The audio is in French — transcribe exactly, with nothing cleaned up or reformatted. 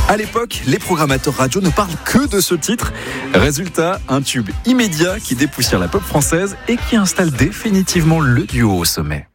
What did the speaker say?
À l'époque, les programmateurs radio ne parlent que de ce titre. Résultat, un tube immédiat qui dépoussière la pop française et qui installe définitivement le duo au sommet.